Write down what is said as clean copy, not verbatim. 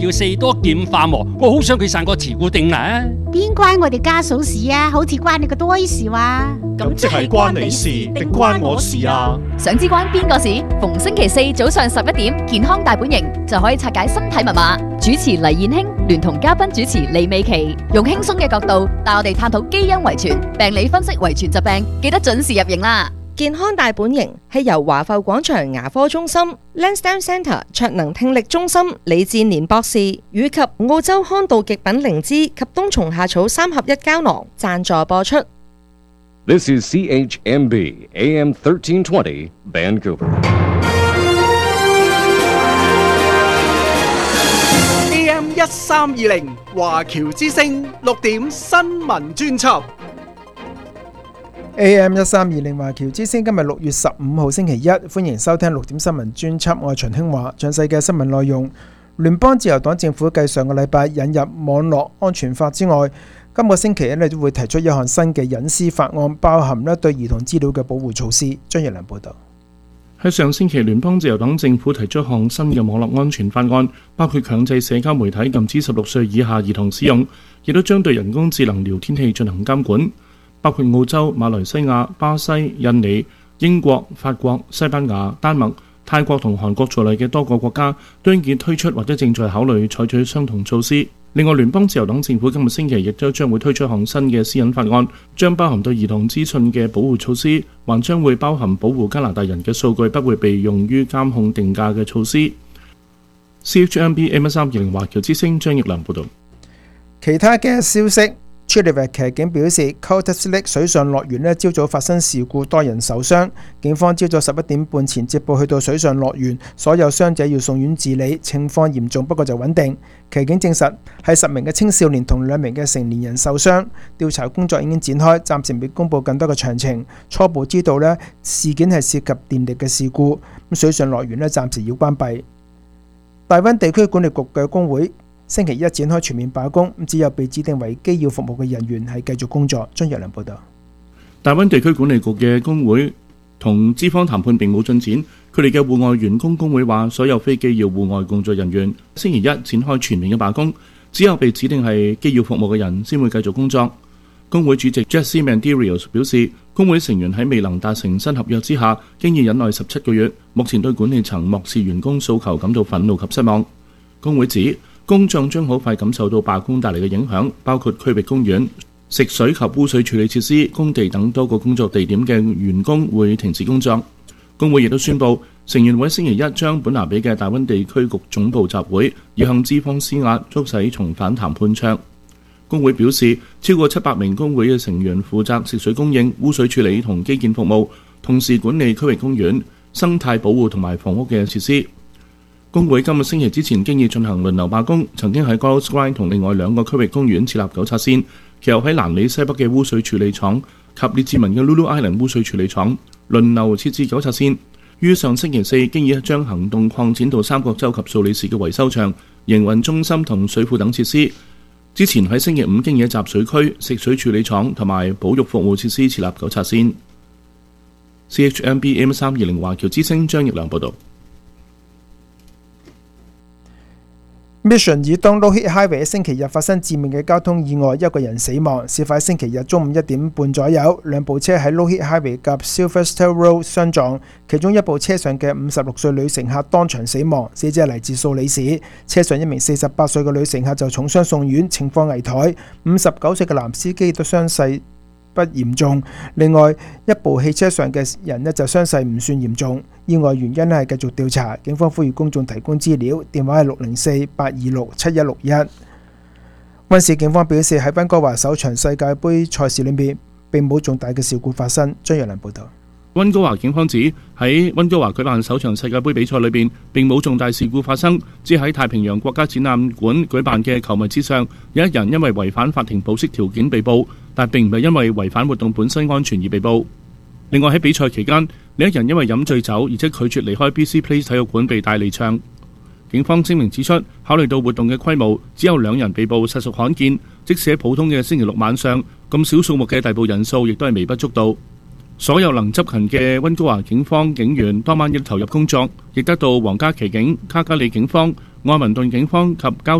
叫四多劍化魔，我好想佢散個持固定啊！ 邊關我哋家嫂事啊？好似關你個堆事話。 咁即係關你事定關我事啊？ 想知關邊個事？逢星期四早上11點，健康大本營就可以拆解身體密碼。主持黎燕卿聯同嘉賓主持李美琪，用輕鬆嘅角度帶我哋探討基因遺傳、病理分析遺傳疾病，記得準時入營啦！ 健康大本營係由華埠廣場牙科中心、Lansdowne Centre 卓能聽力中心李志年博士以及澳洲康道極品靈芝及冬蟲夏草3合1膠囊贊助播出。 This is CHMB AM 1320 Vancouver. AM 1320華僑之聲6點新聞專輯。 AM 1320華僑之聲，今日6月15號星期一，歡迎收聽6點新聞專輯。我係秦興華。詳細嘅新聞內容，聯邦自由黨政府繼上個禮拜引入網絡安全法之外，今個星期都會提出一項新嘅隱私法案，包含對兒童資料嘅保護措施。張日良報道。 喺上星期，聯邦自由黨政府提出一項新嘅網絡安全法案，包括強制社交媒體禁止16歲以下兒童使用，亦都將對人工智能聊天器進行監管。包括澳洲、馬來西亞、巴西、印尼、英國、法國、西班牙、丹麥、泰國同韓國在內嘅多個國家都已經推出或者正在考慮採取相同措施。另外，聯邦自由黨政府今個星期亦都將會推出一項新嘅私隱法案，將包含對兒童資訊嘅保護措施，還將會包含保護加拿大人嘅數據不會被用於監控定價嘅措施。CHMB AM1320華僑之聲張奕良報導。 其他嘅消息。Chilliwack 騎警表示 Cultus Lake 水上樂園朝早發生事故，多人受傷。警方朝早11點半前接報去到水上樂園，所有傷者要送院治理，情況嚴重不過就穩定。騎警證實係10名嘅青少年同2名嘅成年人受傷，調查工作已經展開，暫時未公布更多嘅詳情。初步知道事件係涉及電力嘅事故，水上樂園暫時要關閉。大溫地區管理局嘅工會星期一展開全面罷工，只有被指定為機要服務嘅人員係繼續工作。張日良報道。 大溫地區管理局嘅工會同資方談判並冇進展，佢哋嘅戶外員工工會話，所有非機要戶外工作人員星期一展開全面嘅罷工，只有被指定係機要服務嘅人先會繼續工作。工會主席 Jesse Mandirios 表示，工會成員喺未能達成新合約之下，經已忍耐17個月，目前對管理層漠視員工訴求感到憤怒及失望。工會指工眾將好快感受到罷工帶嚟嘅影響，包括區域公園、食水及污水處理設施、工地等多個工作地點嘅員工會停止工作。工會亦都宣布，成員會星期一將本拿比嘅大溫地區局總部集會，以向資方施壓，促使重返談判桌。工會表示，超過700名工會嘅成員負責食水供應、污水處理同基建服務，同時管理區域公園、生態保護同埋房屋嘅設施。工會今個星期之前經已進行輪流罷工，曾經喺 Gallows Grant 同另外2個區域公園設立糾察線，其後喺蘭里西北嘅污水處理廠及列治文嘅 Lulu Island 污水處理廠輪流設置糾察線。於上星期四經已將行動擴展到三角洲及蘇里士嘅維修場、營運中心同水庫等設施。之前喺星期五經已喺集水區、食水處理廠同埋保育服務設施設立糾察線。CHMB AM320華僑之聲張奕良報導。 Mission 以東 Lougheed Highway 星期日發生致命嘅交通意外，1個人死亡。事發星期日中午1點半左右，2部車喺 Lougheed Highway 及 Silverstone Road 相撞，其中1部車上嘅56歲女乘客當場死亡，死者嚟自蘇里士。車上1名48歲嘅女乘客就重傷送院，情況危殆。59歲嘅男司機都傷勢不嚴重，另外1部汽車上嘅人就傷勢唔算嚴重。意外原因係繼續調查，警方呼籲公眾提供資料，電話係604-826-7161。溫市警方表示，喺溫哥華首場世界盃賽事裏面並冇重大嘅事故發生。張若良報道。 溫哥華警方指喺溫哥華舉辦首場世界盃比賽裏邊並冇重大事故發生，只喺太平洋國家展覽館舉辦嘅球迷之上有1人因為違反法庭保釋條件被捕，但並唔係因為違反活動本身安全而被捕。另外喺比賽期間，另1人因為飲醉酒而且拒絕離開 BC Place 體育館被帶離場。警方聲明指出，考慮到活動嘅規模，只有2人被捕實屬罕見，即使喺普通嘅星期六晚上，咁少數目嘅逮捕人數亦都係微不足道。 所有能執勤嘅溫哥華警方警員當晚亦投入工作，亦得到皇家騎警、卡加里警方、愛民頓警方及交